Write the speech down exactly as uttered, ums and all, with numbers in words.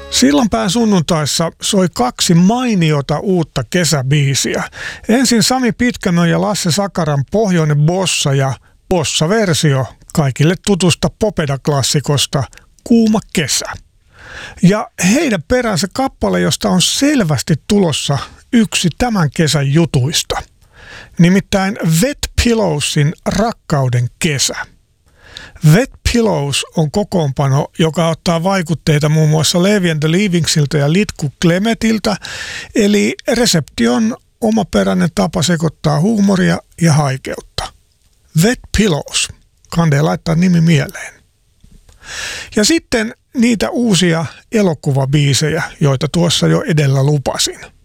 Sillanpään sunnuntaissa soi kaksi mainiota uutta kesäbiisiä. Ensin Sami Pitkämön ja Lasse Sakaran Pohjoinen bossa ja bossa-versio kaikille tutusta Popeda-klassikosta Kuuma kesä. Ja heidän peränsä kappale, josta on selvästi tulossa yksi tämän kesän jutuista. Nimittäin Wet Pillowsin Rakkauden kesä. Wet Pillows on kokoonpano, joka ottaa vaikutteita muun muassa Levi and the Leavingsiltä ja Litku Klemetiltä, eli resepti on omaperäinen tapa sekoittaa huumoria ja haikeutta. Wet Pillows. Kandee laittaa nimi mieleen. Ja sitten niitä uusia elokuvabiisejä, joita tuossa jo edellä lupasin.